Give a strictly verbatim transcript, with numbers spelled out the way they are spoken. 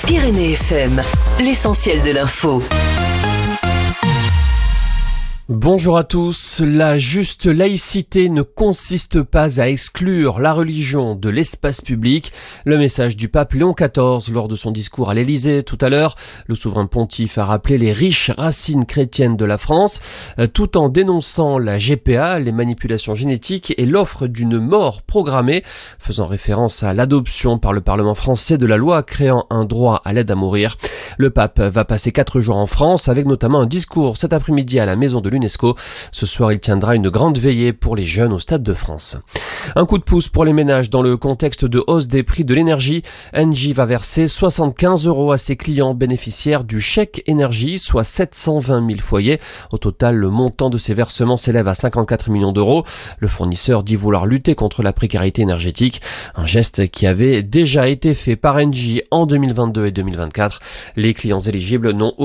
Pyrénées F M, l'essentiel de l'info. Bonjour à tous. La juste laïcité ne consiste pas à exclure la religion de l'espace public. Le message du pape Léon quatorze lors de son discours à l'Élysée tout à l'heure. Le souverain pontife a rappelé les riches racines chrétiennes de la France, tout en dénonçant la G P A, les manipulations génétiques et l'offre d'une mort programmée, faisant référence à l'adoption par le Parlement français de la loi créant un droit à l'aide à mourir. Le pape va passer quatre jours en France avec notamment un discours cet après-midi à la maison de l'UNESCO. Ce soir, il tiendra une grande veillée pour les jeunes au Stade de France. Un coup de pouce pour les ménages dans le contexte de hausse des prix de l'énergie. Engie va verser soixante-quinze euros à ses clients bénéficiaires du chèque énergie, soit sept cent vingt mille foyers. Au total, le montant de ces versements s'élève à cinquante-quatre millions d'euros. Le fournisseur dit vouloir lutter contre la précarité énergétique, un geste qui avait déjà été fait par Engie en deux mille vingt-deux et deux mille vingt-quatre. Les clients éligibles n'ont